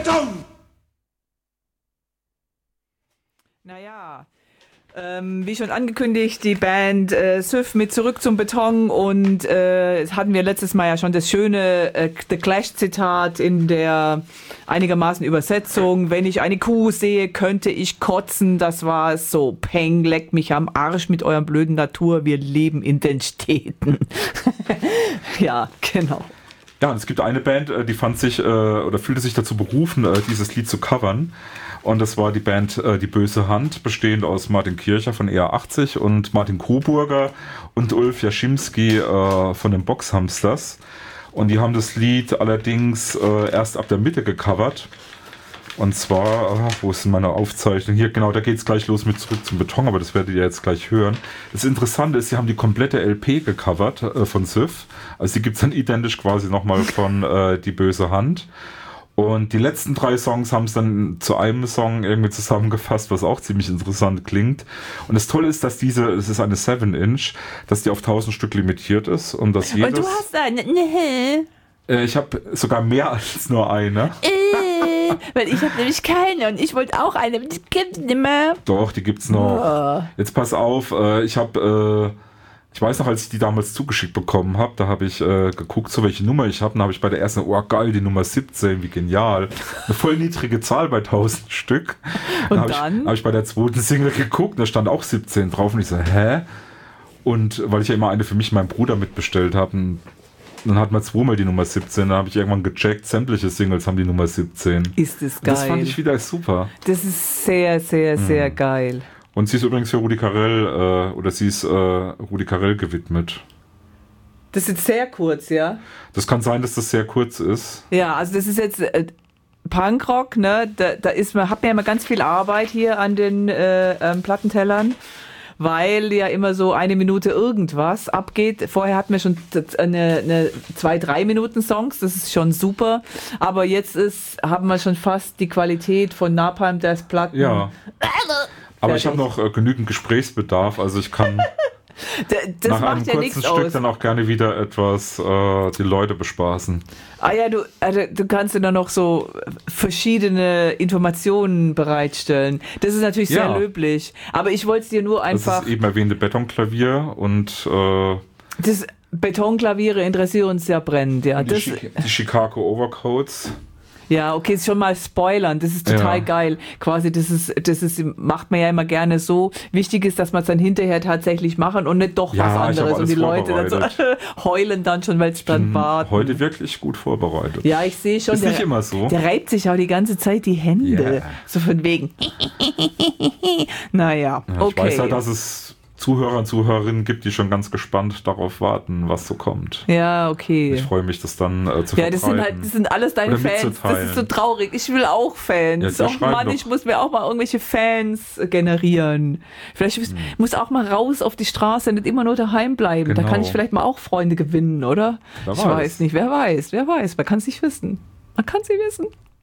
Beton! Naja, wie schon angekündigt, die Band Syf mit Zurück zum Beton und hatten wir letztes Mal ja schon das schöne The Clash-Zitat in der einigermaßen Übersetzung. Wenn ich eine Kuh sehe, könnte ich kotzen. Das war es so. Peng, leckt mich am Arsch mit eurem blöden Natur. Wir leben in den Städten. Ja, genau. Ja, und es gibt eine Band, die fand sich oder fühlte sich dazu berufen, dieses Lied zu covern. Und das war die Band Die Böse Hand, bestehend aus Martin Kircher von ER80 und Martin Koburger und Ulf Jaschimski von den Boxhamsters. Und die haben das Lied allerdings erst ab der Mitte gecovert. Und zwar, wo ist denn meine Aufzeichnung? Hier, genau, da geht es gleich los mit Zurück zum Beton, aber das werdet ihr jetzt gleich hören. Das Interessante ist, sie haben die komplette LP gecovert von Syf. Also die gibt es dann identisch quasi nochmal von Die Böse Hand. Und die letzten 3 Songs haben es dann zu einem Song irgendwie zusammengefasst, was auch ziemlich interessant klingt. Und das Tolle ist, dass es ist eine 7-Inch, dass die auf 1000 Stück limitiert ist. Und dass jedes... Und du hast eine... Ne. Ich habe sogar mehr als nur eine. Weil ich habe nämlich keine und ich wollte auch eine, aber die gibt's nicht mehr. Doch, die gibt's noch. Jetzt pass auf, ich weiß noch, als ich die damals zugeschickt bekommen habe, da habe ich geguckt, so welche Nummer ich habe. Dann habe ich bei der ersten, oh geil, die Nummer 17, wie genial. Eine voll niedrige Zahl bei 1000 Stück. Und dann habe ich bei der zweiten Single geguckt, da stand auch 17 drauf und ich so, hä? Und weil ich ja immer eine für mich und meinen Bruder mitbestellt habe, dann hat man zweimal die Nummer 17, dann habe ich irgendwann gecheckt, sämtliche Singles haben die Nummer 17. Ist das geil. Das fand ich wieder super. Das ist sehr, sehr, sehr geil. Und sie ist übrigens für Rudi Carrell, Rudi Carrell gewidmet. Das ist jetzt sehr kurz, ja? Das kann sein, dass das sehr kurz ist. Ja, also das ist jetzt Punkrock, ne? Hat man ja immer ganz viel Arbeit hier an den Plattentellern, weil ja immer so 1 Minute irgendwas abgeht. Vorher hatten wir schon 2-3 Minuten Songs, das ist schon super. Aber jetzt haben wir schon fast die Qualität von Napalm Death Platten. Ja. Aber ich habe noch genügend Gesprächsbedarf, also ich kann das nach macht einem ja kurzen Stück aus. dann auch gerne wieder etwas die Leute bespaßen. Ah ja, du kannst dir dann noch so verschiedene Informationen bereitstellen. Das ist natürlich sehr löblich. Aber ich wollte es dir nur einfach... Das ist eben erwähnte Betonklavier und... das Betonklaviere interessieren uns ja brennend. Ja. Die Chicago Overcoats. Ja, okay, ist schon mal spoilern, das ist total geil. Quasi, macht man ja immer gerne so. Wichtig ist, dass man es dann hinterher tatsächlich machen und nicht doch was anderes. Und die Leute dann so heulen dann schon, weil es dann warten. Heute wirklich gut vorbereitet. Ja, ich sehe schon. Ist nicht immer so. Der reibt sich auch die ganze Zeit die Hände. Yeah. So von wegen. Naja, okay. Ich weiß ja, dass es Zuhörer und Zuhörerinnen gibt, die schon ganz gespannt darauf warten, was so kommt. Ja, okay. Ich freue mich, das dann zu verbreiten. Ja, das sind alles deine Fans. Das ist so traurig. Ich will auch Fans. Ja, Mann, ich muss mir auch mal irgendwelche Fans generieren. Vielleicht muss auch mal raus auf die Straße, nicht immer nur daheim bleiben. Genau. Da kann ich vielleicht mal auch Freunde gewinnen, oder? Ich weiß nicht. Wer weiß. Man kann es nicht wissen. Man kann es nicht wissen.